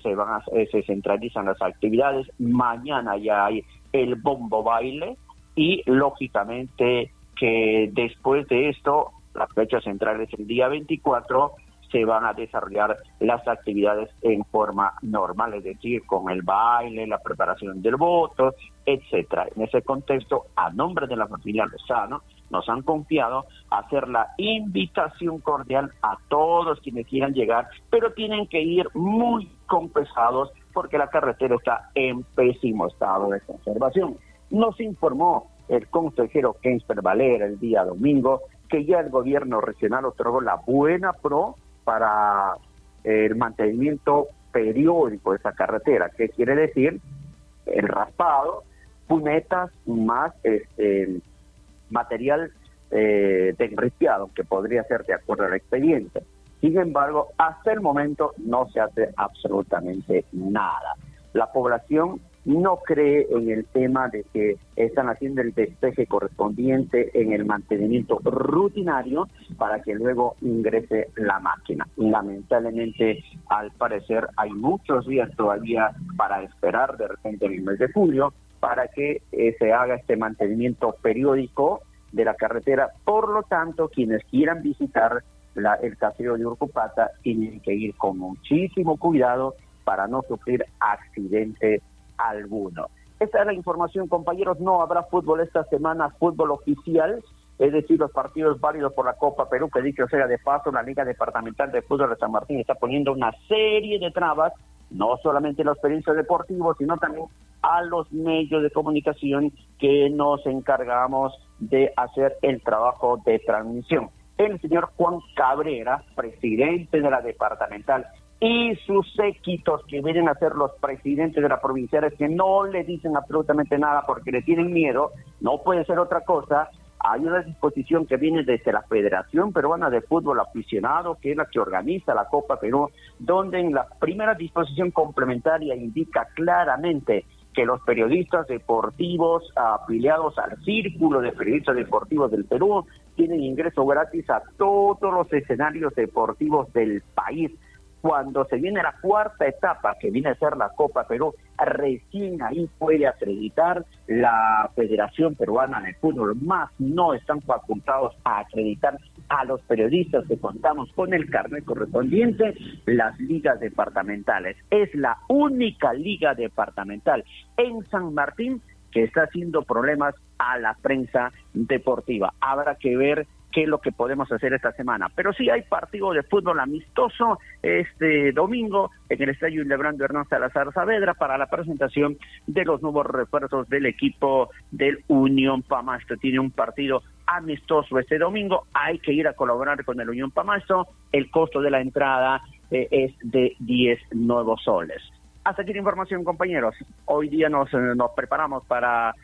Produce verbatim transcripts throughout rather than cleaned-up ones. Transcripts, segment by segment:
se van a, eh, se centralizan las actividades. Mañana ya hay el bombo baile y lógicamente que después de esto, la fecha central es el día veinticuatro, se van a desarrollar las actividades en forma normal, es decir, con el baile, la preparación del voto, etcétera. En ese contexto, a nombre de la familia Lozano, nos han confiado hacer la invitación cordial a todos quienes quieran llegar, pero tienen que ir muy compensados porque la carretera está en pésimo estado de conservación. Nos informó el consejero Kensper Valera el día domingo que ya el gobierno regional otorgó la buena pro para el mantenimiento periódico de esa carretera. ¿Qué quiere decir? El raspado, punetas más este, material eh, de enripiado que podría ser de acuerdo al expediente. Sin embargo, hasta el momento no se hace absolutamente nada. La población no cree en el tema de que están haciendo el despeje correspondiente en el mantenimiento rutinario para que luego ingrese la máquina. Lamentablemente, al parecer, hay muchos días todavía para esperar, de repente en el mes de julio, para que eh, se haga este mantenimiento periódico de la carretera. Por lo tanto, quienes quieran visitar la, el caserío de Urcupata tienen que ir con muchísimo cuidado para no sufrir accidente alguno. Esta es la información, compañeros. No habrá fútbol esta semana, fútbol oficial, es decir, los partidos válidos por la Copa Perú, que dicho sea de paso, la Liga Departamental de Fútbol de San Martín está poniendo una serie de trabas, no solamente a los periodistas deportivos, sino también a los medios de comunicación que nos encargamos de hacer el trabajo de transmisión. El señor Juan Cabrera, presidente de la departamental, y sus séquitos que vienen a ser los presidentes de las provinciales que no le dicen absolutamente nada porque le tienen miedo, no puede ser otra cosa. Hay una disposición que viene desde la Federación Peruana de Fútbol Aficionado, que es la que organiza la Copa Perú, donde en la primera disposición complementaria indica claramente que los periodistas deportivos afiliados al Círculo de Periodistas Deportivos del Perú tienen ingreso gratis a todos los escenarios deportivos del país. Cuando se viene la cuarta etapa, que viene a ser la Copa Perú, recién ahí puede acreditar la Federación Peruana de Fútbol, más no están facultados a acreditar a los periodistas que contamos con el carnet correspondiente, las ligas departamentales. Es la única liga departamental en San Martín que está haciendo problemas a la prensa deportiva. Habrá que ver qué es lo que podemos hacer esta semana. Pero sí hay partido de fútbol amistoso este domingo en el Estadio Hildebrando Hernán Salazar Saavedra para la presentación de los nuevos refuerzos del equipo del Unión Pamasto. Tiene un partido amistoso este domingo, hay que ir a colaborar con el Unión Pamasto. El costo de la entrada eh, es de diez nuevos soles. Hasta aquí la información, compañeros. Hoy día nos, nos preparamos para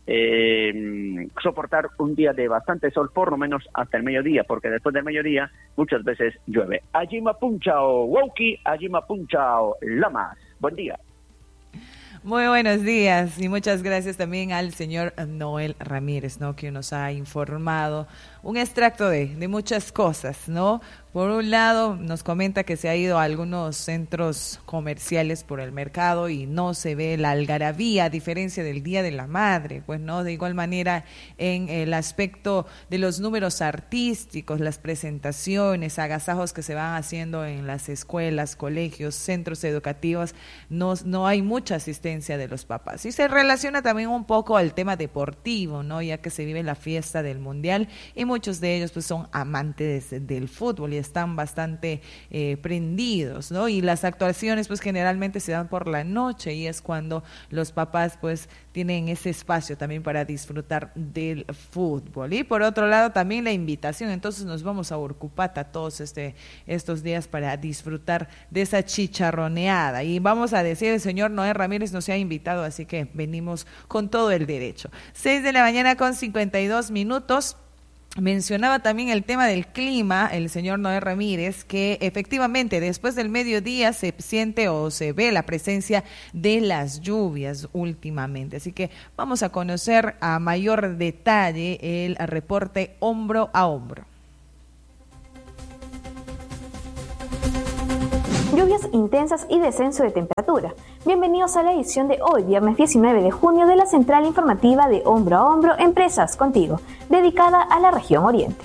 Eh, soportar un día de bastante sol, por lo menos hasta el mediodía, porque después del mediodía muchas veces llueve. Ajima Punchao, Wauki, Ajima Punchao, Lamas. Buen día. Muy buenos días y muchas gracias también al señor Noel Ramírez, ¿no? Que nos ha informado un extracto de, de muchas cosas, ¿no? Por un lado, nos comenta que se ha ido a algunos centros comerciales por el mercado y no se ve la algarabía, a diferencia del Día de la Madre, pues no, de igual manera en el aspecto de los números artísticos, las presentaciones, agasajos que se van haciendo en las escuelas, colegios, centros educativos, no, no hay mucha asistencia de los papás. Y se relaciona también un poco al tema deportivo, ¿no? Ya que se vive la fiesta del Mundial y muchos de ellos pues son amantes del fútbol y están bastante eh, prendidos, ¿no? Y las actuaciones pues generalmente se dan por la noche y es cuando los papás pues tienen ese espacio también para disfrutar del fútbol. Y por otro lado también la invitación, entonces nos vamos a Urcupata todos este, estos días para disfrutar de esa chicharroneada. Y vamos a decir, el señor Noé Ramírez nos ha invitado, así que venimos con todo el derecho. Seis de la mañana con cincuenta y dos minutos. Mencionaba también el tema del clima, el señor Noé Ramírez, que efectivamente después del mediodía se siente o se ve la presencia de las lluvias últimamente. Así que vamos a conocer a mayor detalle el reporte hombro a hombro. Lluvias intensas y descenso de temperatura. Bienvenidos a la edición de hoy, viernes diecinueve de junio, de la central informativa de Hombro a Hombro, Empresas Contigo, dedicada a la región oriente.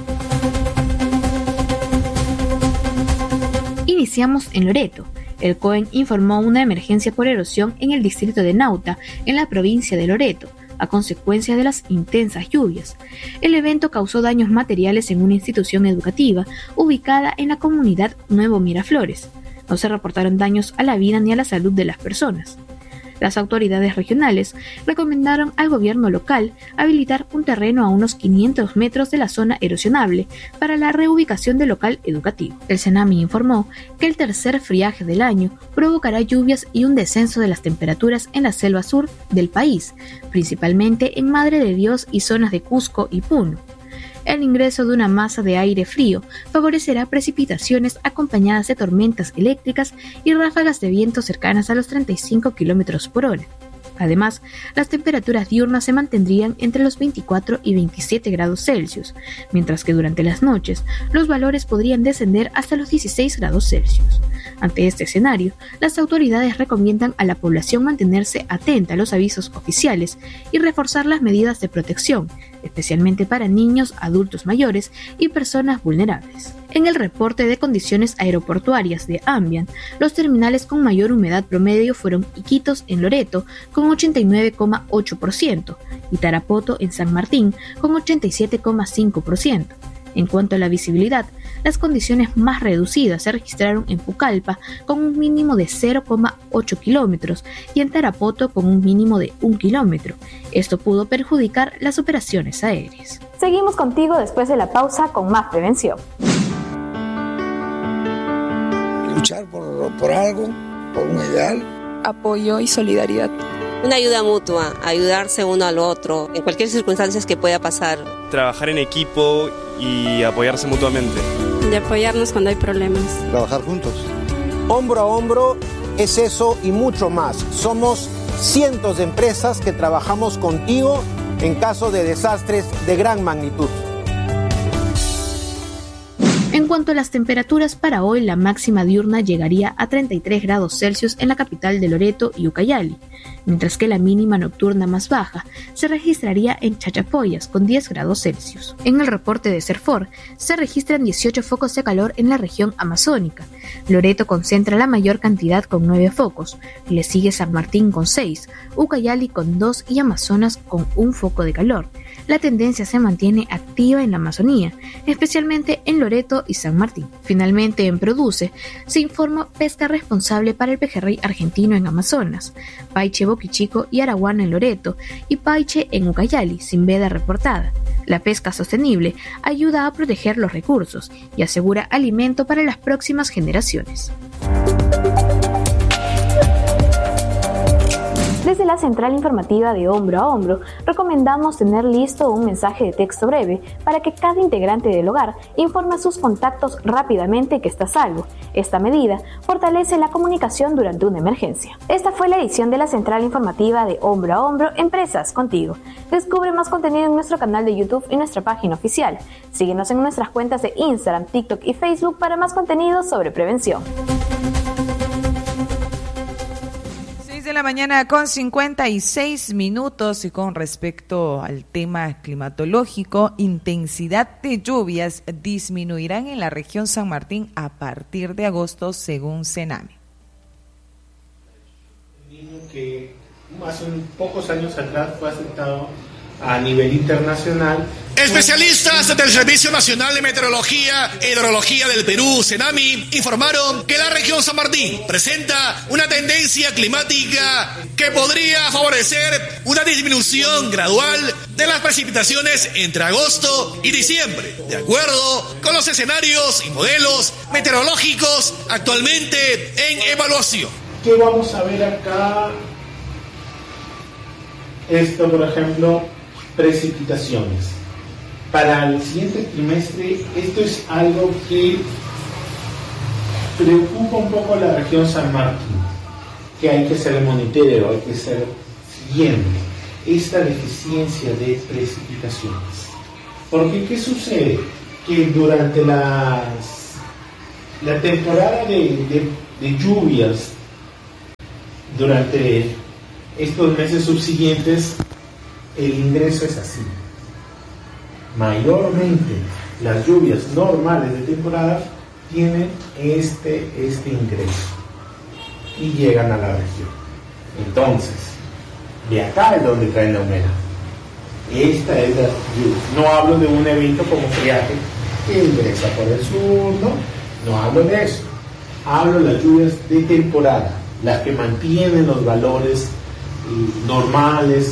Iniciamos en Loreto. El COEN informó una emergencia por erosión en el distrito de Nauta, en la provincia de Loreto, a consecuencia de las intensas lluvias. El evento causó daños materiales en una institución educativa ubicada en la comunidad Nuevo Miraflores. No se reportaron daños a la vida ni a la salud de las personas. Las autoridades regionales recomendaron al gobierno local habilitar un terreno a unos quinientos metros de la zona erosionable para la reubicación del local educativo. El Senami informó que el tercer friaje del año provocará lluvias y un descenso de las temperaturas en la selva sur del país, principalmente en Madre de Dios y zonas de Cusco y Puno. El ingreso de una masa de aire frío favorecerá precipitaciones acompañadas de tormentas eléctricas y ráfagas de viento cercanas a los treinta y cinco kilómetros por hora. Además, las temperaturas diurnas se mantendrían entre los veinticuatro y veintisiete grados Celsius, mientras que durante las noches los valores podrían descender hasta los dieciséis grados Celsius. Ante este escenario, las autoridades recomiendan a la población mantenerse atenta a los avisos oficiales y reforzar las medidas de protección, especialmente para niños, adultos mayores y personas vulnerables. En el reporte de condiciones aeroportuarias de Ambient, los terminales con mayor humedad promedio fueron Iquitos en Loreto con ochenta y nueve coma ocho por ciento y Tarapoto en San Martín con ochenta y siete coma cinco por ciento. En cuanto a la visibilidad, las condiciones más reducidas se registraron en Pucallpa con un mínimo de cero coma ocho kilómetros y en Tarapoto con un mínimo de un kilómetro. Esto pudo perjudicar las operaciones aéreas. Seguimos contigo después de la pausa con más prevención. Luchar por, por algo, por un ideal. Apoyo y solidaridad. Una ayuda mutua, ayudarse uno al otro, en cualquier circunstancia que pueda pasar. Trabajar en equipo y apoyarse mutuamente. De apoyarnos cuando hay problemas. Trabajar juntos. Hombro a hombro es eso y mucho más. Somos cientos de empresas que trabajamos contigo en caso de desastres de gran magnitud. En cuanto a las temperaturas, para hoy la máxima diurna llegaría a treinta y tres grados Celsius en la capital de Loreto y Ucayali, mientras que la mínima nocturna más baja se registraría en Chachapoyas con diez grados Celsius. En el reporte de Serfor se registran dieciocho focos de calor en la región amazónica. Loreto concentra la mayor cantidad con nueve focos, le sigue San Martín con seis, Ucayali con dos y Amazonas con un foco de calor. La tendencia se mantiene activa en la Amazonía, especialmente en Loreto y San Martín. Finalmente, en Produce, se informa pesca responsable para el pejerrey argentino en Amazonas, Paiche, Boquichico y Araguana en Loreto y Paiche en Ucayali, sin veda reportada. La pesca sostenible ayuda a proteger los recursos y asegura alimento para las próximas generaciones. Desde la central informativa de Hombro a Hombro, recomendamos tener listo un mensaje de texto breve para que cada integrante del hogar informe a sus contactos rápidamente que está a salvo. Esta medida fortalece la comunicación durante una emergencia. Esta fue la edición de la central informativa de Hombro a Hombro, Empresas Contigo. Descubre más contenido en nuestro canal de YouTube y nuestra página oficial. Síguenos en nuestras cuentas de Instagram, TikTok y Facebook para más contenido sobre prevención. De la mañana con cincuenta y seis minutos, y con respecto al tema climatológico, intensidad de lluvias disminuirán en la región San Martín a partir de agosto según Senami. Que hace unos pocos años atrás fue aceptado a nivel internacional. Especialistas del Servicio Nacional de Meteorología e Hidrología del Perú, Senami, informaron que la región San Martín presenta una tendencia climática que podría favorecer una disminución gradual de las precipitaciones entre agosto y diciembre, de acuerdo con los escenarios y modelos meteorológicos actualmente en evaluación. ¿Qué vamos a ver acá? Esto, por ejemplo, precipitaciones. Para el siguiente trimestre, esto es algo que preocupa un poco a la región San Martín, que hay que ser monitoreo, hay que ser siguiente esta deficiencia de precipitaciones. Porque, ¿qué sucede? Que durante las, la temporada de, de de lluvias durante estos meses subsiguientes, el ingreso es así. Mayormente las lluvias normales de temporada tienen este, este ingreso y llegan a la región. Entonces, de acá es donde traen la humedad. Esta es la lluvia. No hablo de un evento como friaje que ingresa por el sur, no, no hablo de eso. Hablo de las lluvias de temporada, las que mantienen los valores eh, normales.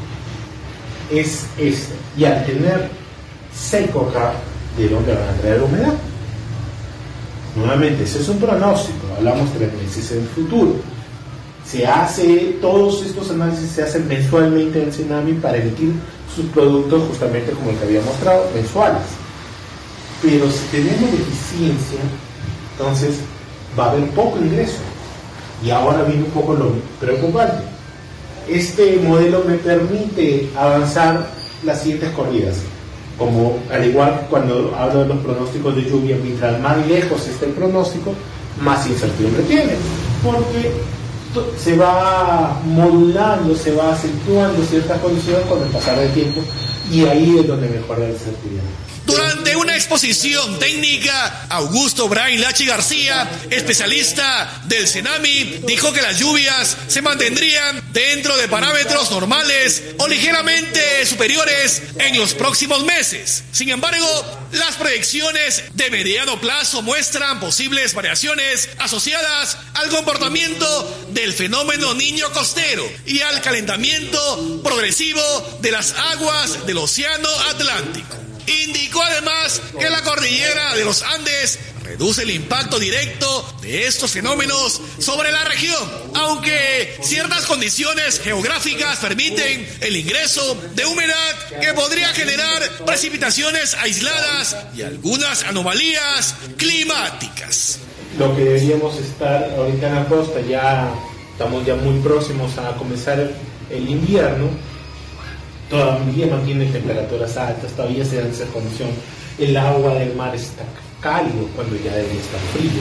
Es este. Y al tener seco acá, ¿de dónde van a traer humedad? Nuevamente, ese es un pronóstico, hablamos tres meses en el futuro. Se hace, todos estos análisis se hacen mensualmente en el Senami para emitir sus productos, justamente como el que había mostrado, mensuales. Pero si tenemos deficiencia, entonces va a haber poco ingreso. Y ahora viene un poco lo preocupante. Este modelo me permite avanzar las siguientes corridas. Como al igual que cuando hablo de los pronósticos de lluvia, mientras más lejos esté el pronóstico, más incertidumbre tiene, porque se va modulando, se va acentuando ciertas condiciones con el pasar del tiempo, y ahí es donde mejora la incertidumbre. Durante una exposición técnica, Augusto Brain Lachi García, especialista del Senami, dijo que las lluvias se mantendrían dentro de parámetros normales o ligeramente superiores en los próximos meses. Sin embargo, las proyecciones de mediano plazo muestran posibles variaciones asociadas al comportamiento del fenómeno Niño costero y al calentamiento progresivo de las aguas del Océano Atlántico. Indicó además que la cordillera de los Andes reduce el impacto directo de estos fenómenos sobre la región, aunque ciertas condiciones geográficas permiten el ingreso de humedad que podría generar precipitaciones aisladas y algunas anomalías climáticas. Lo que deberíamos estar ahorita en la costa, ya estamos ya muy próximos a comenzar el, el invierno. Todavía mantiene temperaturas altas, todavía se da esa condición. El agua del mar está cálido cuando ya debería estar frío,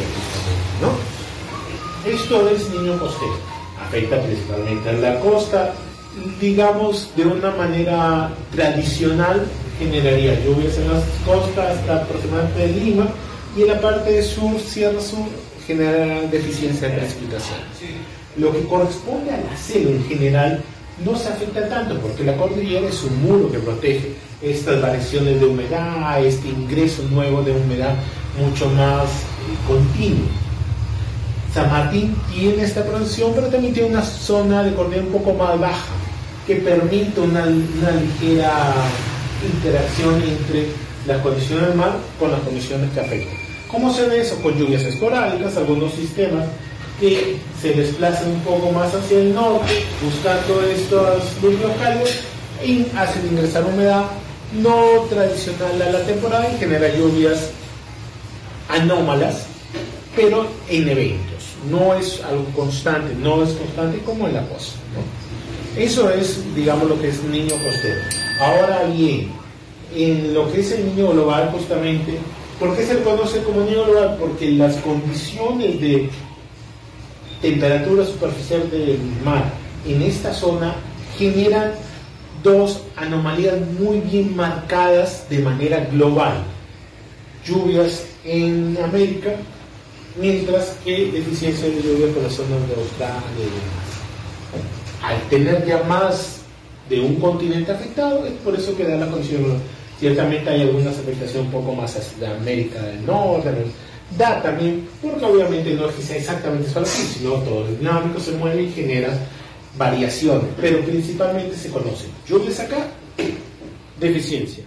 ¿no? Esto es Niño costero, afecta principalmente a la costa. Digamos, de una manera tradicional, generaría lluvias en las costas hasta aproximadamente de Lima, y en la parte sur, Sierra Sur, genera deficiencia de precipitación. Lo que corresponde a la selva en general no se afecta tanto, porque la cordillera es un muro que protege estas variaciones de humedad, este ingreso nuevo de humedad mucho más eh, continuo. San Martín tiene esta producción, pero también tiene una zona de cordillera un poco más baja, que permite una, una ligera interacción entre las condiciones del mar con las condiciones que afectan. ¿Cómo se ve eso? Con lluvias esporádicas, algunos sistemas que se desplazan un poco más hacia el norte, buscando estos núcleos cálidos, y hacen ingresar humedad no tradicional a la temporada y genera lluvias anómalas, pero en eventos. No es algo constante, no es constante como en la costa, ¿no? Eso es, digamos, lo que es Niño costero. Ahora bien, en lo que es el Niño global, justamente, ¿por qué se le conoce como Niño global? Porque las condiciones de temperatura superficial del mar en esta zona generan dos anomalías muy bien marcadas de manera global: lluvias en América, mientras que deficiencia de lluvia por las zonas de Australia y demás. Al tener ya más de un continente afectado, es por eso que da la condición. Ciertamente hay algunas afectaciones un poco más hacia América del Norte, da también, porque obviamente no es que sea exactamente solo así, sino todo el dinámico se mueve y genera variaciones, pero principalmente se conocen lluvias acá, deficiencia.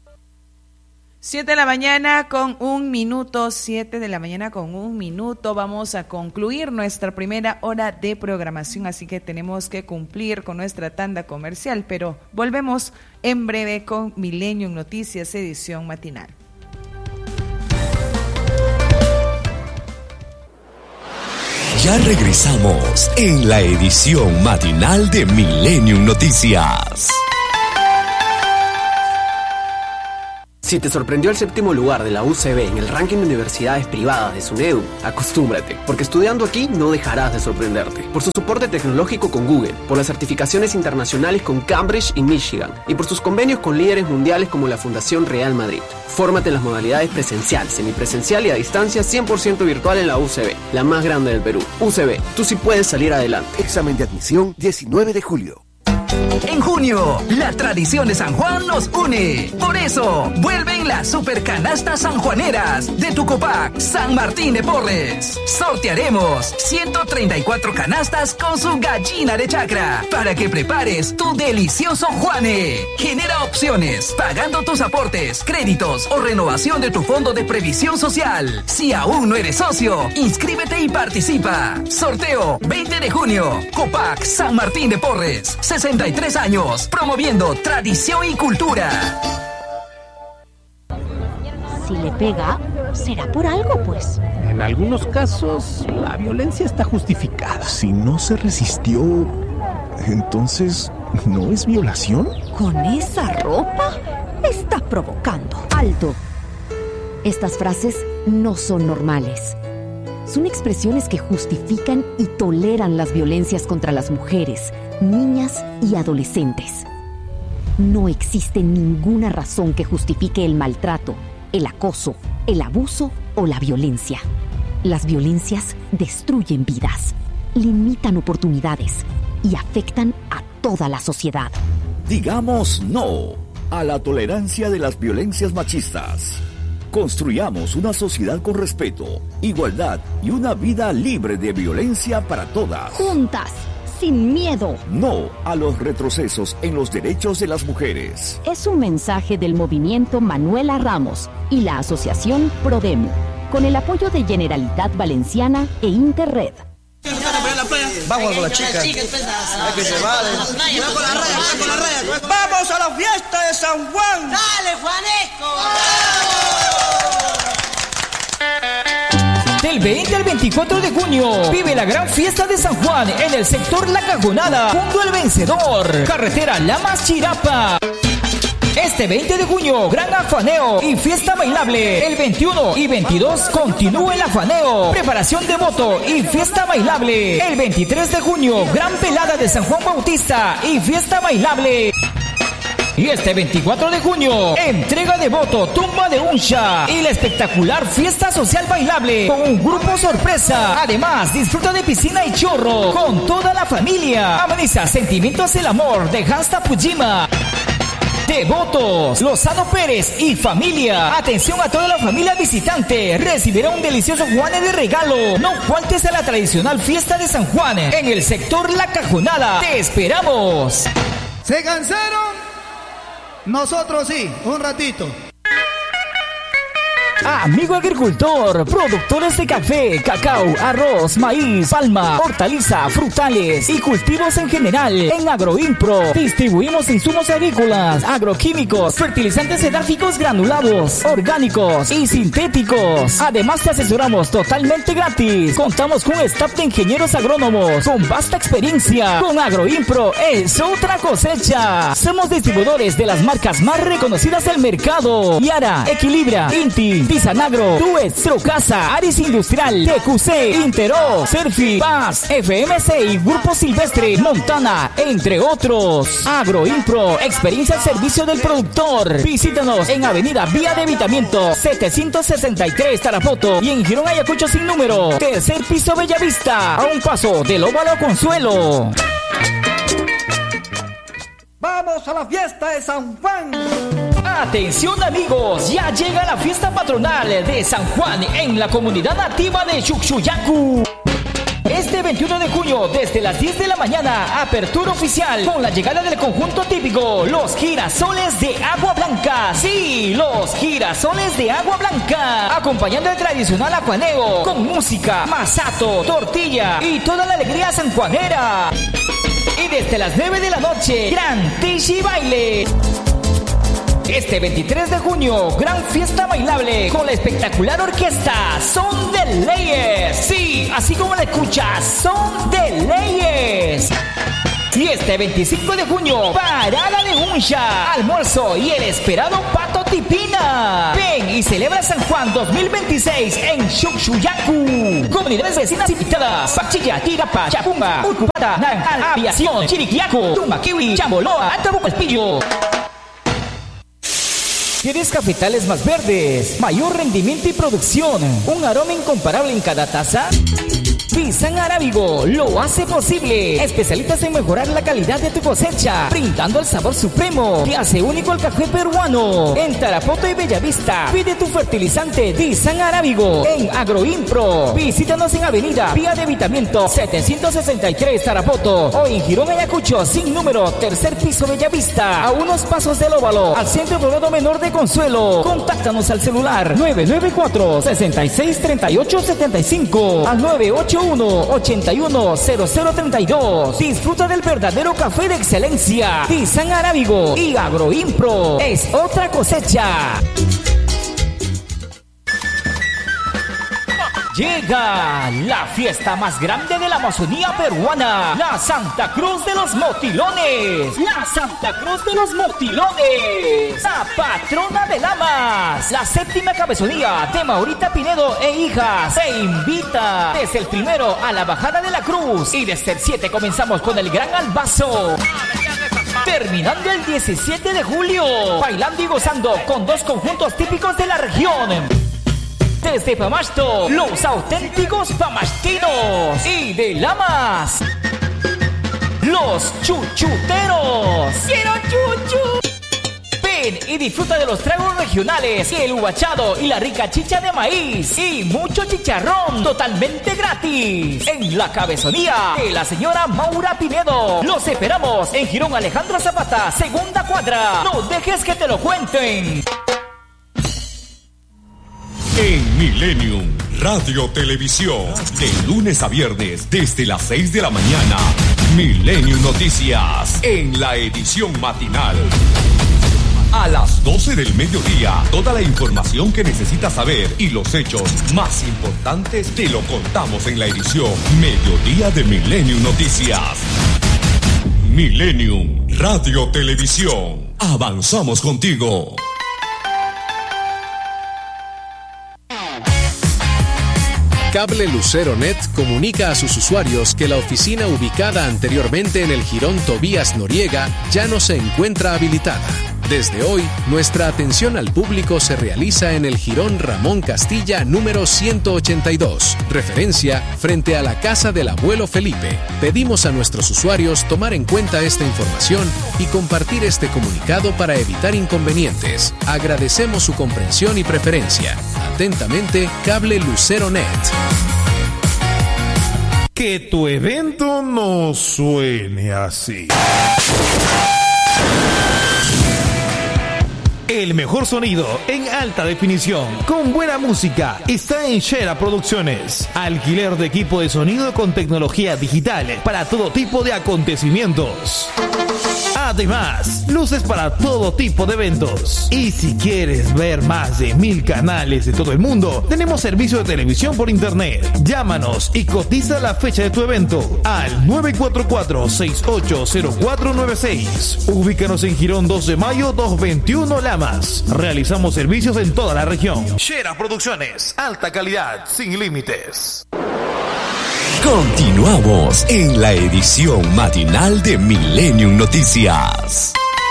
Siete de la mañana con un minuto, siete de la mañana con un minuto, vamos a concluir nuestra primera hora de programación, así que tenemos que cumplir con nuestra tanda comercial, pero volvemos en breve con Milenio Noticias, edición matinal. Ya regresamos en la edición matinal de Millennium Noticias. Si te sorprendió el séptimo lugar de la U C B en el ranking de universidades privadas de SUNEDU, acostúmbrate, porque estudiando aquí no dejarás de sorprenderte. Por su soporte tecnológico con Google, por las certificaciones internacionales con Cambridge y Michigan, y por sus convenios con líderes mundiales como la Fundación Real Madrid. Fórmate en las modalidades presencial, semipresencial y a distancia cien por ciento virtual en la U C B, la más grande del Perú. U C B, tú sí puedes salir adelante. Examen de admisión diecinueve de julio. En junio, la tradición de San Juan nos une. Por eso, vuelven las supercanastas sanjuaneras de tu Copac San Martín de Porres. Sortearemos ciento treinta y cuatro canastas con su gallina de chacra para que prepares tu delicioso Juane. Genera opciones pagando tus aportes, créditos o renovación de tu fondo de previsión social. Si aún no eres socio, inscríbete y participa. Sorteo veinte de junio. Copac San Martín de Porres. sesenta y tres años, promoviendo tradición y cultura. Si le pega, será por algo, pues. En algunos casos, la violencia está justificada. Si no se resistió, entonces, ¿no es violación? ¿Con esa ropa? Está provocando. ¡Alto! Estas frases no son normales. Son expresiones que justifican y toleran las violencias contra las mujeres, niñas y adolescentes. No existe ninguna razón que justifique el maltrato, el acoso, el abuso o la violencia. Las violencias destruyen vidas, limitan oportunidades y afectan a toda la sociedad. Digamos no a la tolerancia de las violencias machistas. Construyamos una sociedad con respeto, igualdad y una vida libre de violencia para todas. Juntas, sin miedo. No a los retrocesos en los derechos de las mujeres. Es un mensaje del movimiento Manuela Ramos y la asociación Prodemo, con el apoyo de Generalitat Valenciana e Interred. Vamos con la chica. Hay que se vale. Vamos a la fiesta de San Juan. Dale, Juanesco. Del veinte al veinticuatro de junio, vive la gran fiesta de San Juan en el sector La Cajonada, junto al Vencedor, carretera Lamas Chirapa. Este veinte de junio, gran afaneo y fiesta bailable. El veintiuno y veintidós continúa el afaneo, preparación de voto y fiesta bailable. El veintitrés de junio, gran velada de San Juan Bautista y fiesta bailable. Y este veinticuatro de junio, entrega de voto, tumba de uncha y la espectacular fiesta social bailable con un grupo sorpresa. Además, disfruta de piscina y chorro con toda la familia. Ameniza Sentimientos del Amor de Hansta Pujima. Devotos, Lozano Pérez y familia. Atención a toda la familia visitante. Recibirá un delicioso Juane de regalo. No faltes a la tradicional fiesta de San Juan en el sector La Cajonada. Te esperamos. ¿Se cansaron? Nosotros sí, un ratito. Amigo agricultor, productores de café, cacao, arroz, maíz, palma, hortaliza, frutales y cultivos en general. En Agroimpro distribuimos insumos agrícolas, agroquímicos, fertilizantes edáficos granulados, orgánicos y sintéticos. Además te asesoramos totalmente gratis. Contamos con un staff de ingenieros agrónomos con vasta experiencia. Con Agroimpro es otra cosecha. Somos distribuidores de las marcas más reconocidas del mercado: Yara, Equilibra, Inti, Pisanagro, Tuet, Trocasa, Aris Industrial, T Q C, Intero, Serfi, Paz, F M C y Grupo Silvestre, Montana, entre otros. Agroimpro, experiencia al servicio del productor. Visítanos en Avenida Vía de Evitamiento setecientos sesenta y tres Tarapoto y en Girón Ayacucho sin número, tercer piso Bellavista, a un paso del Óvalo Consuelo. ¡Vamos a la fiesta de San Juan! Atención amigos, ya llega la fiesta patronal de San Juan en la comunidad nativa de Chuchuyacu. Este veintiuno de junio, desde las diez de la mañana, apertura oficial con la llegada del conjunto típico, los girasoles de Agua Blanca. Sí, los girasoles de Agua Blanca, acompañando el tradicional ajuaneo con música, masato, tortilla y toda la alegría sanjuanera. Y desde las nueve de la noche, gran tishi baile. Este veintitrés de junio, gran fiesta bailable con la espectacular orquesta Son de Leyes. Sí, así como la escuchas, Son de Leyes. Y este veinticinco de junio, parada de uncha, almuerzo y el esperado pato Tipina. Ven y celebra San Juan dos mil veintiséis en Chuchuyacu. Comunidades vecinas invitadas: Pachilla, Tirapa, Chapumba, Urcupata, Naranjal, Aviación, Chiriquiaco, Tumaquiwi, Chamboloa, Atabucalpillo. ¿Quieres cafetales más verdes, mayor rendimiento y producción, un aroma incomparable en cada taza? Pisan Arábigo lo hace posible. Especialistas en mejorar la calidad de tu cosecha, brindando el sabor supremo que hace único el café peruano. En Tarapoto y Bellavista, pide tu fertilizante Pisan Arábigo en Agroimpro. Visítanos en Avenida Vía de Evitamiento setecientos sesenta y tres Tarapoto o en Girón Ayacucho sin número, tercer piso Bellavista, a unos pasos del Óvalo, al Centro Poblado Menor de Consuelo. Contáctanos al celular nueve nueve cuatro, seis seis tres ocho siete cinco al nueve ocho uno, ocho uno cero cero tres dos. Disfruta del verdadero café de excelencia. Pisan Arábigo y Agroimpro es otra cosecha. Llega la fiesta más grande de la Amazonía peruana, la Santa Cruz de los Motilones. La Santa Cruz de los Motilones, la patrona de Lamas. La séptima cabezonía de Maurita Pinedo e hijas se invita desde el primero a la bajada de la cruz y desde el siete comenzamos con el gran albazo. Terminando el diecisiete de julio, bailando y gozando con dos conjuntos típicos de la región. Desde Pamasto, los auténticos pamastinos. Y de Lamas, los chuchuteros. ¡Quiero chuchu! Ven y disfruta de los tragos regionales, el huachado y la rica chicha de maíz. Y mucho chicharrón totalmente gratis. En la cabezonía de la señora Maura Pinedo. Los esperamos en Girón Alejandro Zapata, segunda cuadra. No dejes que te lo cuenten. En Millennium Radio Televisión, de lunes a viernes desde las seis de la mañana, Millennium Noticias, en la edición matinal. A las doce del mediodía, toda la información que necesitas saber y los hechos más importantes te lo contamos en la edición Mediodía de Millennium Noticias. Millennium Radio Televisión, avanzamos contigo. Cable Lucero Net comunica a sus usuarios que la oficina ubicada anteriormente en el Jirón Tobías Noriega ya no se encuentra habilitada. Desde hoy, nuestra atención al público se realiza en el Jirón Ramón Castilla número ciento ochenta y dos, referencia frente a la casa del abuelo Felipe. Pedimos a nuestros usuarios tomar en cuenta esta información y compartir este comunicado para evitar inconvenientes. Agradecemos su comprensión y preferencia. Atentamente, Cable Lucero Net. Que tu evento no suene así. El mejor sonido en alta definición, con buena música, está en Shera Producciones. Alquiler de equipo de sonido con tecnología digital para todo tipo de acontecimientos. Además, luces para todo tipo de eventos. Y si quieres ver más de mil canales de todo el mundo, tenemos servicio de televisión por internet. Llámanos y cotiza la fecha de tu evento al nueve cuatro cuatro, seis ocho cero cuatro nueve seis. Ubícanos en Girón dos de mayo doscientos veintiuno Lamas. Realizamos servicios en toda la región. Shera Producciones, alta calidad, sin límites. Continuamos en la edición matinal de Millennium Noticias.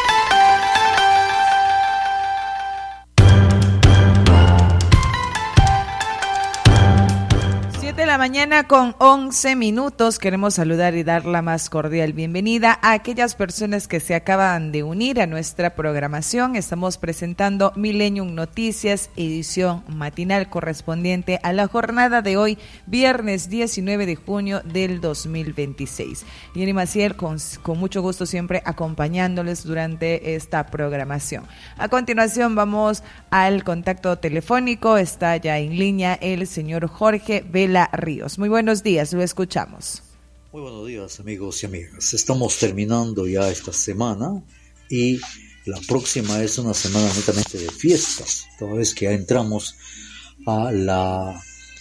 siete de la mañana con once minutos. Queremos saludar y dar la más cordial bienvenida a aquellas personas que se acaban de unir a nuestra programación. Estamos presentando Millennium Noticias, edición matinal correspondiente a la jornada de hoy, viernes diecinueve de junio del dos mil veintiséis. Jenny Maciel, con, con mucho gusto siempre acompañándoles durante esta programación. A continuación vamos al contacto telefónico. Está ya en línea el señor Jorge Vela Ríos. Muy buenos días, lo escuchamos. Muy buenos días, amigos y amigas. Estamos terminando ya esta semana y la próxima es una semana netamente de fiestas, toda vez que ya entramos a la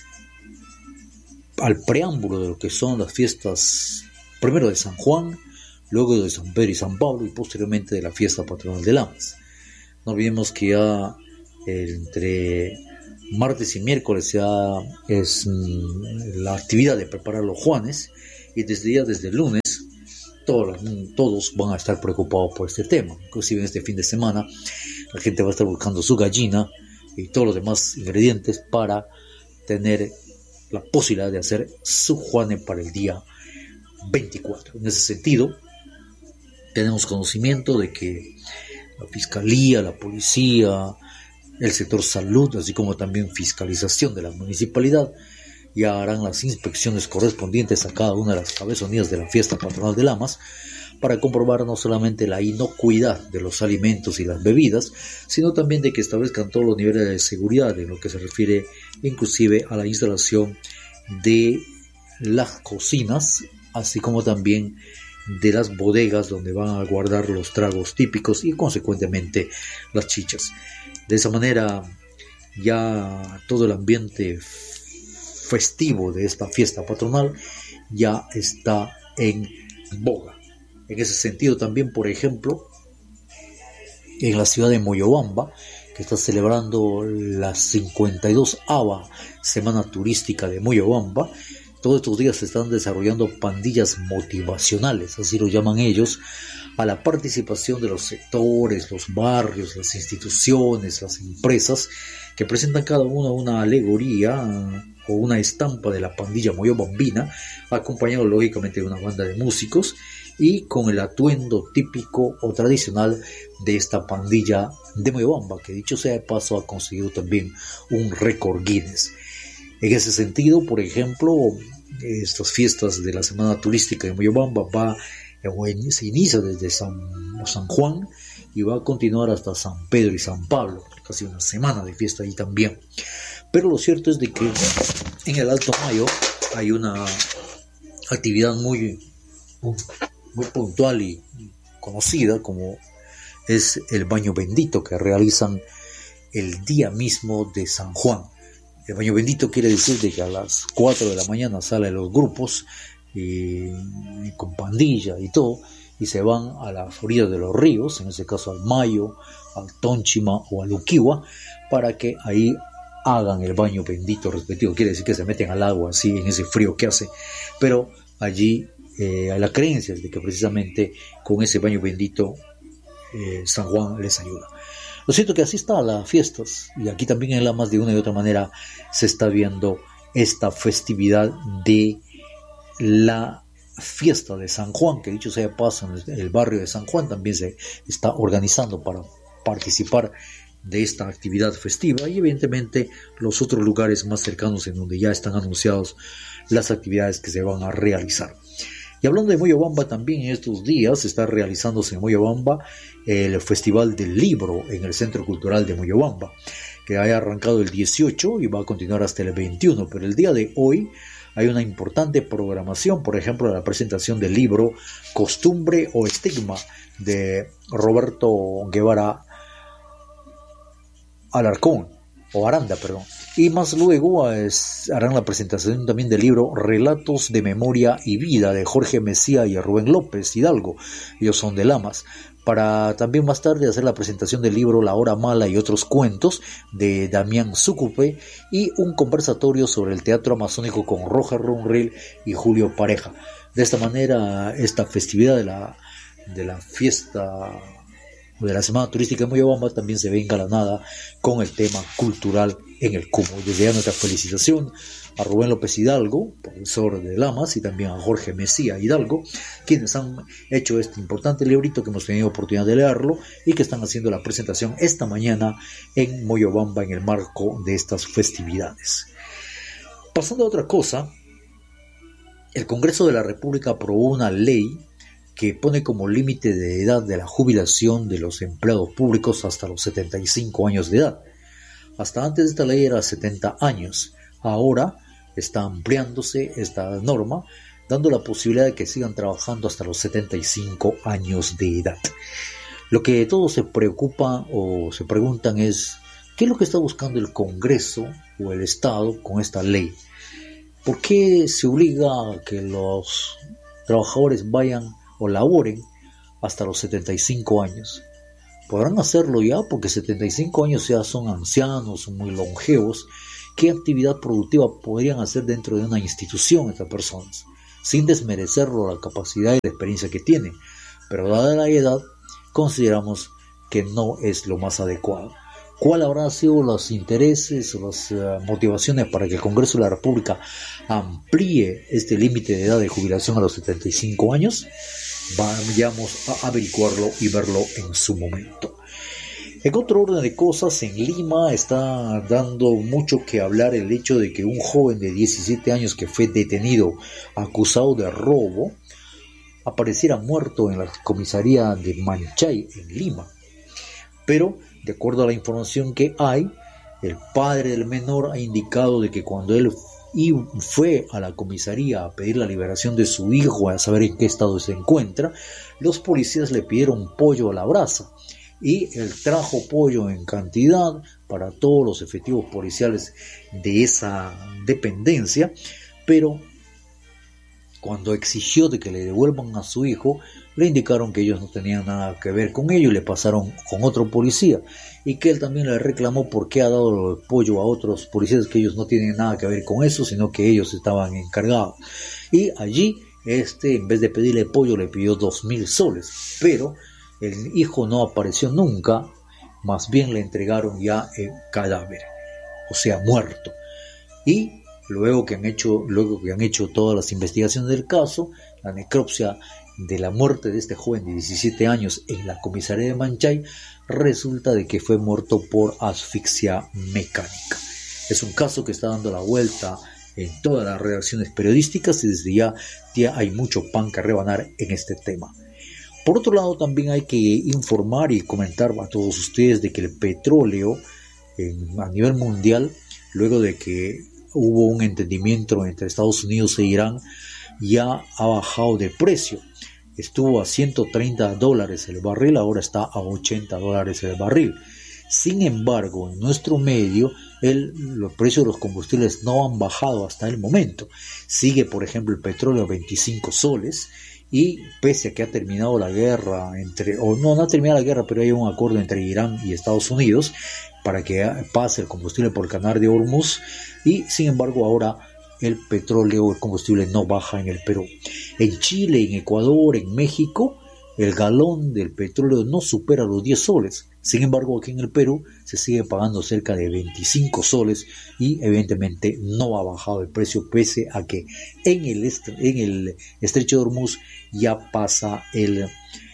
al preámbulo de lo que son las fiestas, primero de San Juan, luego de San Pedro y San Pablo y posteriormente de la fiesta patronal de Lamas. No olvidemos que ya entre martes y miércoles ya es mm, la actividad de preparar los Juanes, y desde ya desde el lunes todos, todos van a estar preocupados por este tema. Inclusive en este fin de semana la gente va a estar buscando su gallina y todos los demás ingredientes para tener la posibilidad de hacer su Juane para el día veinticuatro. En ese sentido, tenemos conocimiento de que la Fiscalía, la Policía, el sector salud, así como también fiscalización de la municipalidad, ya harán las inspecciones correspondientes a cada una de las cabezonías de la fiesta patronal de Lamas, para comprobar no solamente la inocuidad de los alimentos y las bebidas, sino también de que establezcan todos los niveles de seguridad en lo que se refiere inclusive a la instalación de las cocinas, así como también de las bodegas donde van a guardar los tragos típicos y consecuentemente las chichas. De esa manera ya todo el ambiente festivo de esta fiesta patronal ya está en boga. En ese sentido también, por ejemplo, en la ciudad de Moyobamba, que está celebrando la cincuenta y dos ava Semana Turística de Moyobamba, todos estos días se están desarrollando pandillas motivacionales, así lo llaman ellos, a la participación de los sectores, los barrios, las instituciones, las empresas, que presentan cada una una alegoría o una estampa de la pandilla moyobambina, acompañado lógicamente de una banda de músicos y con el atuendo típico o tradicional de esta pandilla de Moyobamba, que dicho sea de paso ha conseguido también un récord Guinness. En ese sentido, por ejemplo, estas fiestas de la Semana Turística de Moyobamba va, se inicia desde San, San Juan y va a continuar hasta San Pedro y San Pablo, casi una semana de fiesta ahí también. Pero lo cierto es de que en el Alto Mayo hay una actividad muy, muy puntual y conocida, como es el baño bendito que realizan el día mismo de San Juan. El baño bendito quiere decir de que a las cuatro de la mañana salen los grupos y, y con pandilla y todo, y se van a la orilla de los ríos, en este caso al Mayo, al Tónchima o al Uquiwa, para que ahí hagan el baño bendito respectivo. Quiere decir que se meten al agua así en ese frío que hace, pero allí eh, hay la creencia de que precisamente con ese baño bendito eh, San Juan les ayuda. Lo cierto que así está las fiestas, y aquí también en Lamas de una y otra manera se está viendo esta festividad de la fiesta de San Juan, que dicho sea de paso, en el barrio de San Juan también se está organizando para participar de esta actividad festiva, y evidentemente los otros lugares más cercanos en donde ya están anunciados las actividades que se van a realizar. Y hablando de Moyobamba, también en estos días está realizándose en Moyobamba el Festival del Libro en el Centro Cultural de Moyobamba, que ha arrancado el dieciocho y va a continuar hasta el veintiuno, pero el día de hoy hay una importante programación, por ejemplo, la presentación del libro Costumbre o Estigma de Roberto Guevara Alarcón, o Aranda, perdón. Y más luego es, harán la presentación también del libro Relatos de Memoria y Vida de Jorge Mesía y Rubén López Hidalgo, ellos son de Lamas, para también más tarde hacer la presentación del libro La Hora Mala y otros cuentos de Damián Súcupe, y un conversatorio sobre el teatro amazónico con Roger Runril y Julio Pareja. De esta manera, esta festividad de la, de la fiesta de la Semana Turística de Moyobamba también se ve engalanada con el tema cultural en el Cumo. Desde ya nuestra felicitación a Rubén López Hidalgo, profesor de Lamas, y también a Jorge Mesía Hidalgo, quienes han hecho este importante librito que hemos tenido oportunidad de leerlo y que están haciendo la presentación esta mañana en Moyobamba en el marco de estas festividades. Pasando a otra cosa, el Congreso de la República aprobó una ley que pone como límite de edad de la jubilación de los empleados públicos hasta los setenta y cinco años de edad. Hasta antes de esta ley era setenta años. Ahora está ampliándose esta norma, dando la posibilidad de que sigan trabajando hasta los setenta y cinco años de edad. Lo que todos se preocupan o se preguntan es, ¿qué es lo que está buscando el Congreso o el Estado con esta ley? ¿Por qué se obliga a que los trabajadores vayan o laboren hasta los setenta y cinco años? podrán hacerlo ya porque setenta y cinco años ya son ancianos, son muy longevos. ¿Qué actividad productiva podrían hacer dentro de una institución estas personas? Sin desmerecerlo la capacidad y la experiencia que tienen, pero dada la edad, consideramos que no es lo más adecuado. ¿Cuál habrán sido los intereses o las uh, motivaciones para que el Congreso de la República amplíe este límite de edad de jubilación a los setenta y cinco años? Vayamos a averiguarlo y verlo en su momento. En otro orden de cosas, en Lima está dando mucho que hablar el hecho de que un joven de diecisiete años que fue detenido acusado de robo apareciera muerto en la comisaría de Manchay en Lima. Pero, de acuerdo a la información que hay, el padre del menor ha indicado de que cuando él fue a la comisaría a pedir la liberación de su hijo, a saber en qué estado se encuentra, los policías le pidieron pollo a la brasa y él trajo pollo en cantidad para todos los efectivos policiales de esa dependencia, pero cuando exigió de que le devuelvan a su hijo, le indicaron que ellos no tenían nada que ver con ello y le pasaron con otro policía, y que él también le reclamó por qué ha dado el pollo a otros policías, que ellos no tienen nada que ver con eso, sino que ellos estaban encargados. Y allí, este, en vez de pedirle pollo, le pidió dos mil soles, pero el hijo no apareció nunca, más bien le entregaron ya el cadáver, o sea, muerto. Y luego que han hecho, luego que han hecho todas las investigaciones del caso, la necropsia de la muerte de este joven de diecisiete años en la comisaría de Manchay, resulta de que fue muerto por asfixia mecánica. Es un caso que está dando la vuelta en todas las redacciones periodísticas y desde ya, ya hay mucho pan que rebanar en este tema. Por otro lado, también hay que informar y comentar a todos ustedes de que el petróleo en, a nivel mundial, luego de que hubo un entendimiento entre Estados Unidos e Irán, ya ha bajado de precio. Estuvo a ciento treinta dólares el barril, ahora está a ochenta dólares el barril. Sin embargo, en nuestro medio, el, los precios de los combustibles no han bajado hasta el momento. Sigue, por ejemplo, el petróleo a veinticinco soles, y pese a que ha terminado la guerra entre, o no, no ha terminado la guerra, pero hay un acuerdo entre Irán y Estados Unidos para que pase el combustible por el canal de Hormuz, y sin embargo ahora el petróleo, el combustible no baja en el Perú. En Chile, en Ecuador, en México, el galón del petróleo no supera los diez soles. Sin embargo, aquí en el Perú se sigue pagando cerca de veinticinco soles y evidentemente no ha bajado el precio, pese a que en el, est- en el estrecho de Hormuz ya pasa el,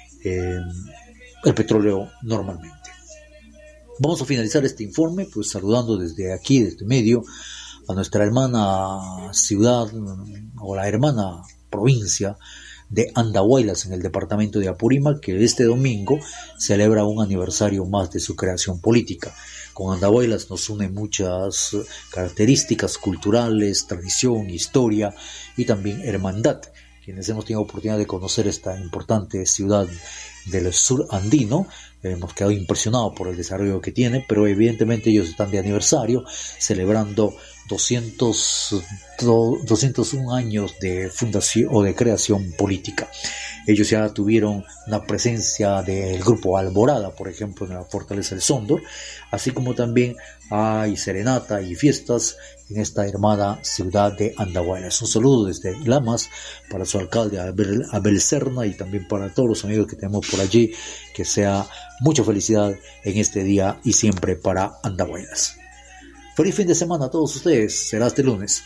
eh, el petróleo normalmente. Vamos a finalizar este informe pues saludando desde aquí, desde medio, a nuestra hermana ciudad o la hermana provincia de Andahuaylas en el departamento de Apurímac, que este domingo celebra un aniversario más de su creación política. Con Andahuaylas nos unen muchas características culturales, tradición, historia y también hermandad. Quienes hemos tenido oportunidad de conocer esta importante ciudad del sur andino, hemos quedado impresionados por el desarrollo que tiene, pero evidentemente ellos están de aniversario, celebrando doscientos, doscientos uno años de fundación o de creación política. Ellos ya tuvieron una presencia del grupo Alborada, por ejemplo, en la Fortaleza del Sóndor, así como también hay serenata y fiestas en esta hermana ciudad de Andahuaylas. Un saludo desde Lamas para su alcalde Abel, Abel Serna y también para todos los amigos que tenemos por allí, que sea mucha felicidad en este día y siempre para Andahuaylas. Feliz fin de semana a todos ustedes, será este lunes.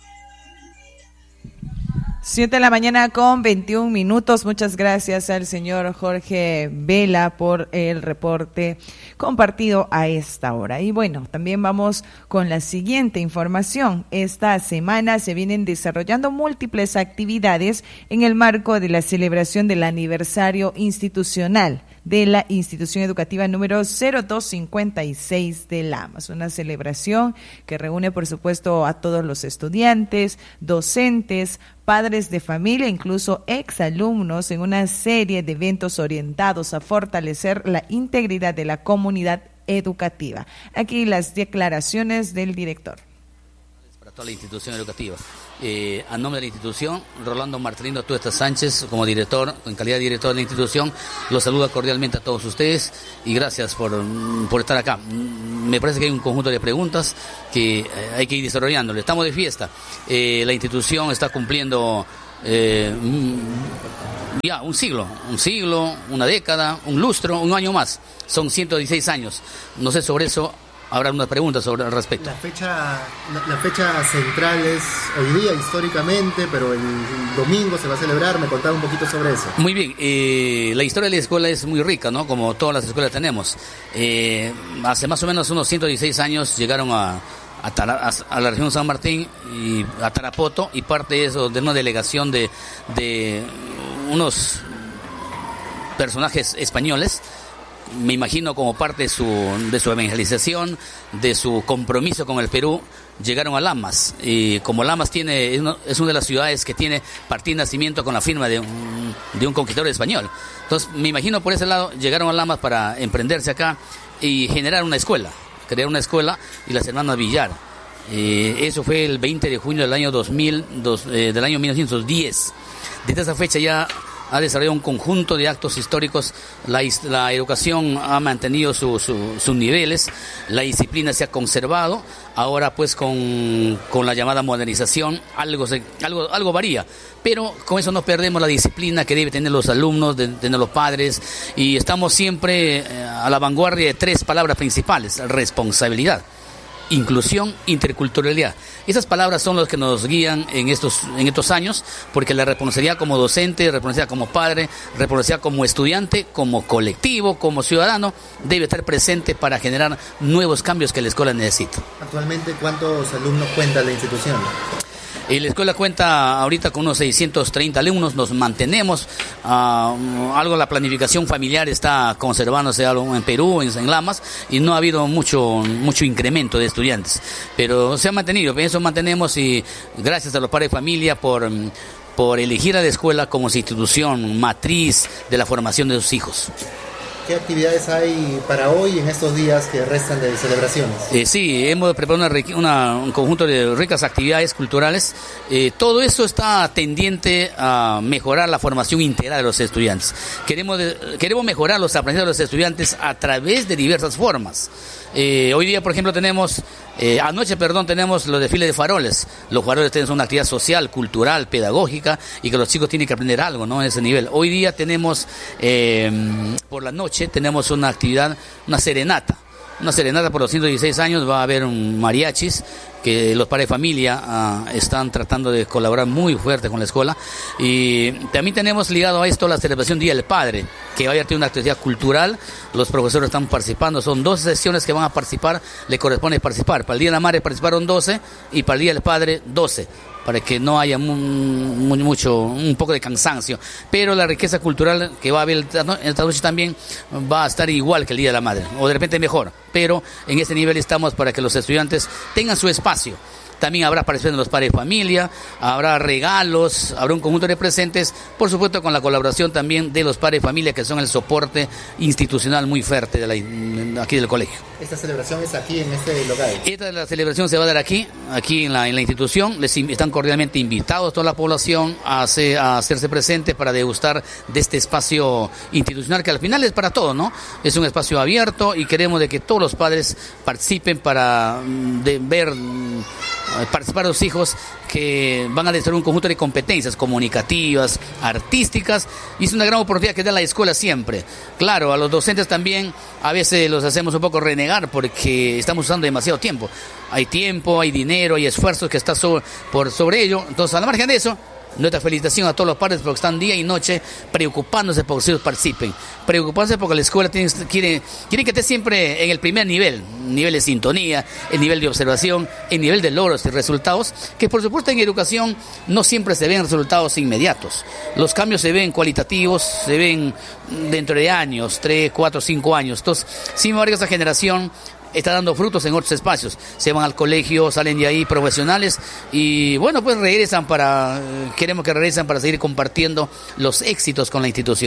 siete de la mañana con veintiún minutos. Muchas gracias al señor Jorge Vela por el reporte compartido a esta hora. Y bueno, también vamos con la siguiente información. Esta semana se vienen desarrollando múltiples actividades en el marco de la celebración del aniversario institucional de la institución educativa número cero dos cincuenta y seis de Lamas, una celebración que reúne por supuesto a todos los estudiantes, docentes, padres de familia, incluso exalumnos, en una serie de eventos orientados a fortalecer la integridad de la comunidad educativa. Aquí las declaraciones del director. toda la institución educativa. Eh, a nombre de la institución, Rolando Marcelino Tuesta Sánchez, como director, en calidad de director de la institución, los saluda cordialmente a todos ustedes y gracias por, por estar acá. Me parece que hay un conjunto de preguntas que eh, hay que ir desarrollándole. Estamos de fiesta. Eh, la institución está cumpliendo eh, ya un siglo, un siglo, una década, un lustro, un año más. Son ciento dieciséis años. No sé, sobre eso habrá unas preguntas sobre al respecto. La fecha, la, la fecha central es hoy día históricamente, pero el domingo se va a celebrar. Me contaba un poquito sobre eso. Muy bien, eh, la historia de la escuela es muy rica, ¿no? Como todas las escuelas tenemos. Eh, hace más o menos unos ciento dieciséis años llegaron a A, Tara, a, a la región San Martín y a Tarapoto, y parte de eso de una delegación de, de unos personajes españoles, me imagino como parte de su, de su evangelización, de su compromiso con el Perú, llegaron a Lamas, y como Lamas tiene, es una, es una de las ciudades que tiene partida de nacimiento con la firma de un, de un conquistador español. Entonces me imagino por ese lado llegaron a Lamas para emprenderse acá y generar una escuela. crear una escuela, y las hermanas Villar. Eh, eso fue el veinte de junio del año dos mil, dos, eh, del año mil novecientos diez. Desde esa fecha ya ha desarrollado un conjunto de actos históricos. La, la educación ha mantenido su, su, sus niveles, la disciplina se ha conservado. Ahora pues con, con la llamada modernización algo, se, algo, algo varía, pero con eso no perdemos la disciplina que deben tener los alumnos, de, tener los padres, y estamos siempre eh, a la vanguardia de tres palabras principales: responsabilidad, inclusión, interculturalidad. Esas palabras son las que nos guían en estos en estos años, porque la responsabilidad como docente, responsabilidad como padre, responsabilidad como estudiante, como colectivo, como ciudadano, debe estar presente para generar nuevos cambios que la escuela necesita. Actualmente, ¿cuántos alumnos cuenta la institución? Eh, la escuela cuenta ahorita con unos seiscientos treinta alumnos, nos mantenemos, uh, algo la planificación familiar está conservándose algo en Perú, en, en Lamas, y no ha habido mucho mucho incremento de estudiantes, pero se ha mantenido, eso mantenemos, y gracias a los padres de familia por, por elegir a la escuela como institución matriz de la formación de sus hijos. ¿Qué actividades hay para hoy en estos días que restan de celebraciones? Eh, sí, hemos preparado una, una, un conjunto de ricas actividades culturales. Eh, todo eso está tendiente a mejorar la formación integral de los estudiantes. Queremos, de, queremos mejorar los aprendizajes de los estudiantes a través de diversas formas. Eh, hoy día, por ejemplo, tenemos, eh, anoche, perdón, tenemos los desfiles de faroles. Los faroles tienen una actividad social, cultural, pedagógica, y que los chicos tienen que aprender algo, ¿no? En ese nivel. Hoy día tenemos, eh, por la noche, tenemos una actividad, una serenata. Una serenata por los ciento dieciséis años, va a haber un mariachis, que los padres de familia uh, están tratando de colaborar muy fuerte con la escuela. Y también tenemos ligado a esto la celebración Día del Padre, que va a tener una actividad cultural. Los profesores están participando, son doce sesiones que van a participar, le corresponde participar. Para el Día de la Madre participaron doce, y para el Día del Padre doce, para que no haya muy, muy, mucho, un poco de cansancio. Pero la riqueza cultural que va a haber esta noche también va a estar igual que el Día de la Madre, o de repente mejor, pero en este nivel estamos para que los estudiantes tengan su espacio. También habrá participación de los padres de familia, habrá regalos, habrá un conjunto de presentes, por supuesto con la colaboración también de los padres de familia, que son el soporte institucional muy fuerte de la, aquí del colegio. ¿Esta celebración es aquí en este local? Esta la celebración se va a dar aquí, aquí en la, en la institución. Les están cordialmente invitados toda la población a, hacer, a hacerse presente para degustar de este espacio institucional, que al final es para todos, ¿no? Es un espacio abierto, y queremos de que todos los padres participen para de ver... participar los hijos, que van a desarrollar un conjunto de competencias comunicativas, artísticas, y es una gran oportunidad que da la escuela siempre. Claro, a los docentes también a veces los hacemos un poco renegar porque estamos usando demasiado tiempo. Hay tiempo, hay dinero, hay esfuerzos que está sobre, por sobre ello. Entonces, a la margen de eso, nuestra felicitación a todos los padres, porque están día y noche preocupándose por que ellos participen, preocupándose porque la escuela tiene, quiere, quiere que esté siempre en el primer nivel, nivel de sintonía, el nivel de observación, el nivel de logros y resultados, que por supuesto en educación no siempre se ven resultados inmediatos. Los cambios se ven cualitativos, se ven dentro de años, tres, cuatro, cinco años. Entonces, sin embargo, esa generación está dando frutos en otros espacios. Se van al colegio, salen de ahí profesionales, y bueno, pues regresan para, queremos que regresen para seguir compartiendo los éxitos con la institución.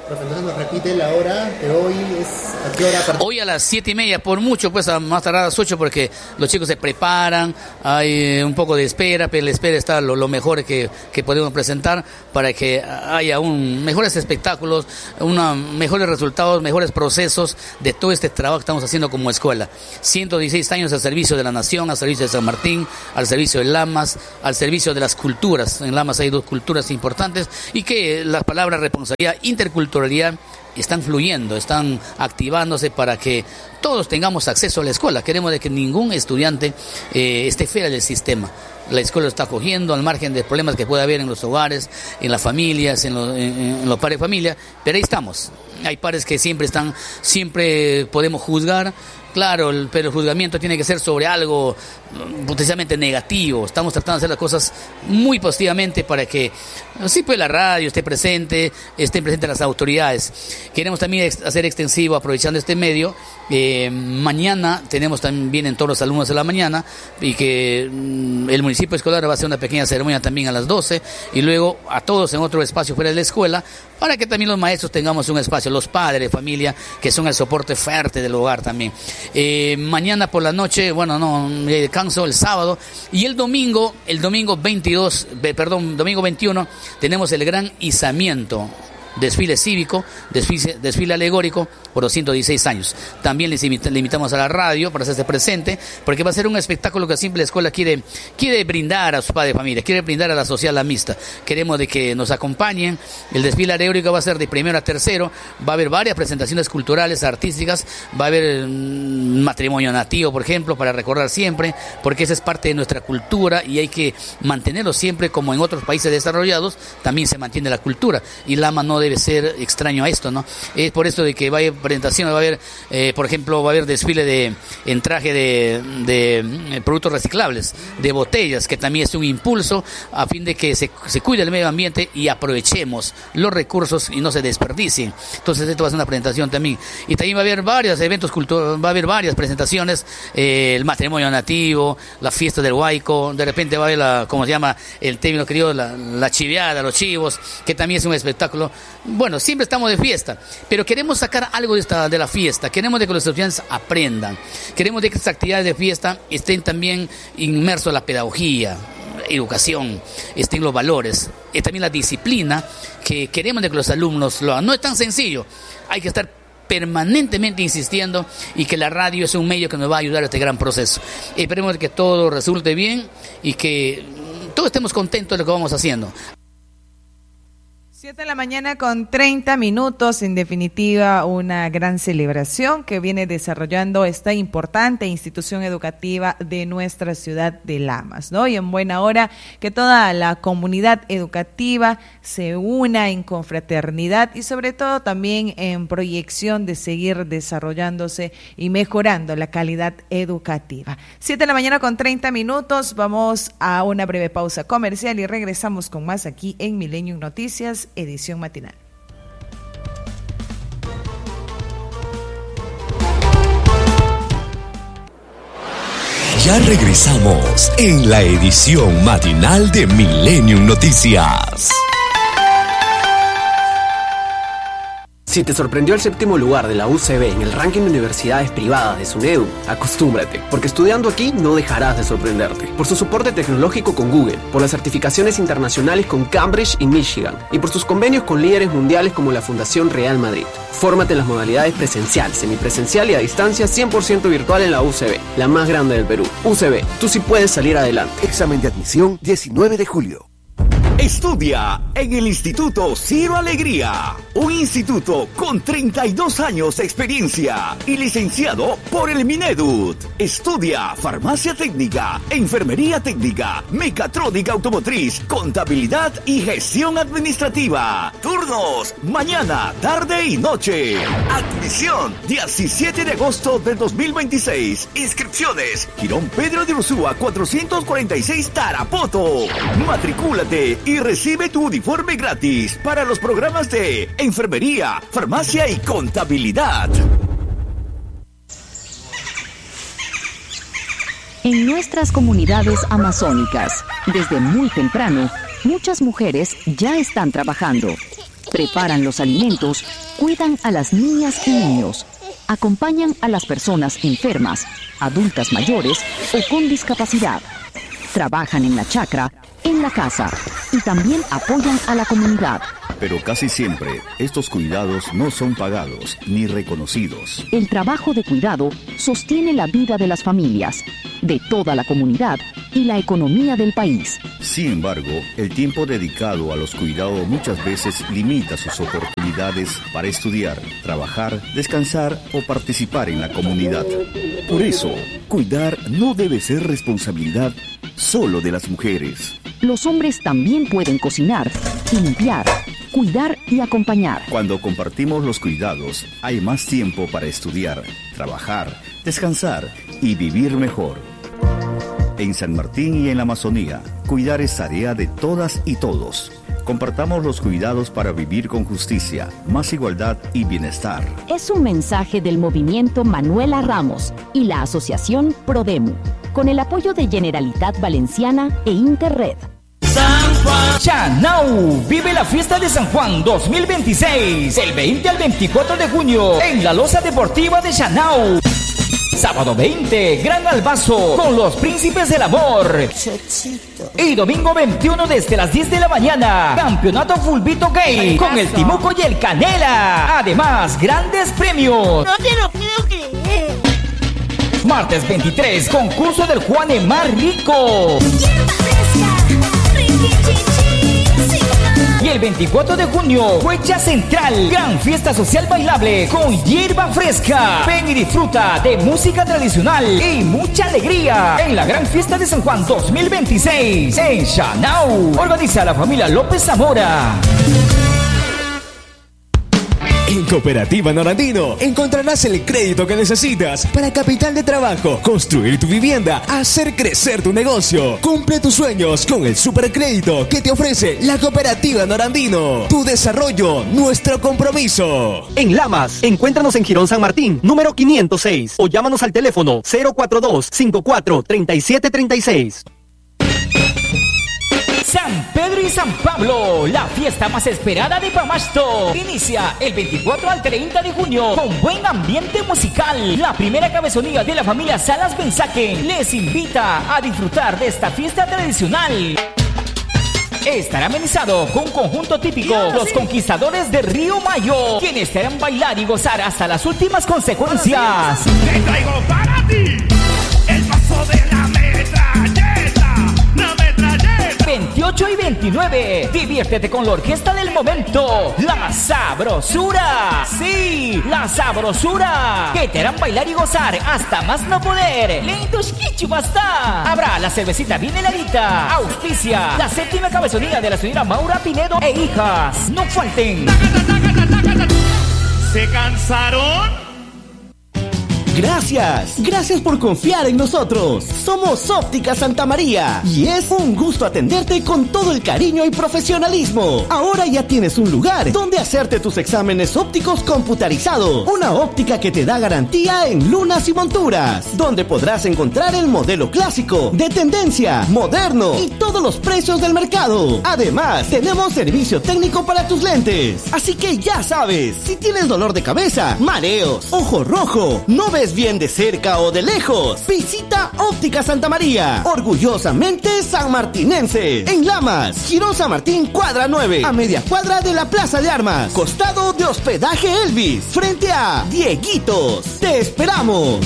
Profe, entonces nos repite la hora de hoy, ¿es a qué hora? Hoy a las siete y media, por mucho, pues a más tardar a las ocho, porque los chicos se preparan, hay un poco de espera, pero la espera está lo, lo mejor que, que podemos presentar para que haya un, mejores espectáculos, una, mejores resultados, mejores procesos de todo este trabajo que estamos haciendo como escuela. ciento dieciséis años al servicio de la nación, al servicio de San Martín, al servicio de Lamas, al servicio de las culturas. En Lamas hay dos culturas importantes y que las palabras responsabilidad, interculturalidad, están fluyendo, están activándose para que todos tengamos acceso a la escuela. Queremos de que ningún estudiante eh, esté fuera del sistema. La escuela lo está acogiendo al margen de problemas que puede haber en los hogares, en las familias, en, lo, en, en los padres de familia, pero ahí estamos. Hay padres que siempre están, siempre podemos juzgar. Claro, el, pero el juzgamiento tiene que ser sobre algo potencialmente negativo. Estamos tratando de hacer las cosas muy positivamente para que sí, pues la radio esté presente, estén presentes las autoridades. Queremos también ex- hacer extensivo, aprovechando este medio. Eh, mañana tenemos también en todos los alumnos de la mañana y que mm, el municipio escolar va a hacer una pequeña ceremonia también a las doce y luego a todos en otro espacio fuera de la escuela para que también los maestros tengamos un espacio, los padres de familia que son el soporte fuerte del hogar también. Eh, mañana por la noche, bueno, no, descanso el sábado y el domingo, el domingo veintidós, perdón, domingo veintiuno, tenemos el gran izamiento, desfile cívico, desfile, desfile alegórico por los ciento dieciséis años. También les invita, le invitamos a la radio para hacerse presente, porque va a ser un espectáculo que siempre la escuela quiere, quiere brindar a sus padres de familia, quiere brindar a la sociedad mixta. Queremos de que nos acompañen. El desfile alegórico va a ser de primero a tercero, va a haber varias presentaciones culturales, artísticas, va a haber un matrimonio nativo, por ejemplo, para recordar siempre, porque esa es parte de nuestra cultura y hay que mantenerlo siempre, como en otros países desarrollados, también se mantiene la cultura, y Lama no debe ser extraño a esto, ¿no? Es por esto de que va a haber presentaciones, va a haber, eh, por ejemplo, va a haber desfile de en traje de, de eh, productos reciclables, de botellas, que también es un impulso a fin de que se, se cuide el medio ambiente y aprovechemos los recursos y no se desperdicien. Entonces esto va a ser una presentación también. Y también va a haber varios eventos culturales, va a haber varias presentaciones, eh, el matrimonio nativo, la fiesta del huayco, de repente va a haber la, ¿cómo se llama? El término querido, la, la chiviada, los chivos, que también es un espectáculo. Bueno, siempre estamos de fiesta, pero queremos sacar algo de esta de la fiesta. Queremos de que los estudiantes aprendan. Queremos de que estas actividades de fiesta estén también inmersos en la pedagogía, educación, estén los valores, y también la disciplina que queremos de que los alumnos lo hagan. No es tan sencillo, hay que estar permanentemente insistiendo y que la radio es un medio que nos va a ayudar a este gran proceso. Esperemos que todo resulte bien y que todos estemos contentos de lo que vamos haciendo. siete de la mañana con treinta minutos, en definitiva una gran celebración que viene desarrollando esta importante institución educativa de nuestra ciudad de Lamas, ¿no? Y en buena hora que toda la comunidad educativa se una en confraternidad y sobre todo también en proyección de seguir desarrollándose y mejorando la calidad educativa. siete de la mañana con treinta minutos, vamos a una breve pausa comercial y regresamos con más aquí en Millennium Noticias, edición matinal. Ya regresamos en la edición matinal de Millennium Noticias. Si te sorprendió el séptimo lugar de la U C B en el ranking de universidades privadas de SUNEDU, acostúmbrate, porque estudiando aquí no dejarás de sorprenderte. Por su soporte tecnológico con Google, por las certificaciones internacionales con Cambridge y Michigan, y por sus convenios con líderes mundiales como la Fundación Real Madrid. Fórmate en las modalidades presencial, semipresencial y a distancia cien por ciento virtual en la U C B, la más grande del Perú. U C B, tú sí puedes salir adelante. Examen de admisión diecinueve de julio. Estudia en el Instituto Ciro Alegría, un instituto con treinta y dos años de experiencia y licenciado por el Mineduc. Estudia farmacia técnica, enfermería técnica, mecatrónica automotriz, contabilidad y gestión administrativa. Turnos mañana, tarde y noche. Admisión diecisiete de agosto del dos mil veintiséis. Inscripciones Girón Pedro de Ursúa cuatrocientos cuarenta y seis Tarapoto. Matricúlate y recibe tu uniforme gratis para los programas de enfermería, farmacia y contabilidad. En nuestras comunidades amazónicas, desde muy temprano, muchas mujeres ya están trabajando. preparan los alimentos, cuidan a las niñas y niños, acompañan a las personas enfermas, adultas mayores o con discapacidad. Trabajan en la chacra, en la casa y también apoyan a la comunidad. Pero casi siempre estos cuidados no son pagados ni reconocidos. El trabajo de cuidado sostiene la vida de las familias, de toda la comunidad y la economía del país. Sin embargo, el tiempo dedicado a los cuidados muchas veces limita sus oportunidades para estudiar, trabajar, descansar o participar en la comunidad. Por eso, cuidar no debe ser responsabilidad solo de las mujeres. Los hombres también pueden cocinar, limpiar, cuidar y acompañar. Cuando compartimos los cuidados, hay más tiempo para estudiar, trabajar, descansar y vivir mejor. En San Martín y en la Amazonía, cuidar es tarea de todas y todos. Compartamos los cuidados para vivir con justicia, más igualdad y bienestar. Es un mensaje del movimiento Manuela Ramos y la asociación Prodemu, con el apoyo de Generalitat Valenciana e Interred. San Juan. Chanau vive la fiesta de San Juan dos mil veintiséis, el veinte al veinticuatro de junio, en la Loza Deportiva de Chanau. Sábado veinte, Gran Albazo con los Príncipes del Amor. Y domingo veintiuno desde las diez de la mañana, Campeonato Fulbito Gay con el Timuco y el Canela. Además, grandes premios. No te lo puedo creer. Martes veintitrés, concurso del Juane más rico. Y el veinticuatro de junio, Huecha Central, gran fiesta social bailable con hierba fresca. Ven y disfruta de música tradicional y mucha alegría en la gran fiesta de San Juan dos mil veintiséis en Chanau. Organiza la familia López Zamora. En Cooperativa Norandino encontrarás el crédito que necesitas para capital de trabajo, construir tu vivienda, hacer crecer tu negocio. Cumple tus sueños con el supercrédito que te ofrece la Cooperativa Norandino. Tu desarrollo, nuestro compromiso. En Lamas, encuéntranos en Girón San Martín, número quinientos seis, o llámanos al teléfono cero cuatro dos, cinco cuatro, tres siete tres seis. San Pedro y San Pablo, la fiesta más esperada de Pamasto. Inicia el veinticuatro al treinta de junio con buen ambiente musical. La primera cabezonía de la familia Salas Benzaque les invita a disfrutar de esta fiesta tradicional. Estará amenizado con un conjunto típico, los Conquistadores de Río Mayo, quienes te harán bailar y gozar hasta las últimas consecuencias. Te traigo para ti el paso de la metralleta, la metralleta. veintiocho y veintinueve, diviértete con la orquesta del momento, La Sabrosura. Sí, La Sabrosura, que te harán bailar y gozar hasta más no poder. Lentos quichu basta. Habrá la cervecita bien heladita. Auspicia la séptima cabezonía de la señora Maura Pinedo e hijas. No falten. ¿Se cansaron? Gracias, gracias por confiar en nosotros. Somos Óptica Santa María y es un gusto atenderte con todo el cariño y profesionalismo. Ahora ya tienes un lugar donde hacerte tus exámenes ópticos computarizados. Una óptica que te da garantía en lunas y monturas, donde podrás encontrar el modelo clásico, de tendencia, moderno y todos los precios del mercado. Además, tenemos servicio técnico para tus lentes. Así que ya sabes, si tienes dolor de cabeza, mareos, ojo rojo, no ves bien de cerca o de lejos, visita Óptica Santa María, orgullosamente sanmartinense, en Lamas, Girón San Martín, cuadra nueve, a media cuadra de la Plaza de Armas, costado de Hospedaje Elvis, frente a Dieguitos. ¡Te esperamos!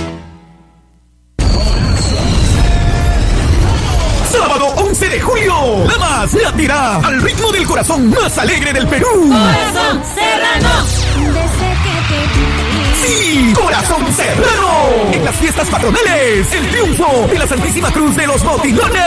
Sábado once de julio, Lamas latirá al ritmo del corazón más alegre del Perú. Corazón Serrano. Desde que te ¡Sí! ¡Corazón Serrano! En las fiestas patronales, el triunfo de la Santísima Cruz de los Botilones.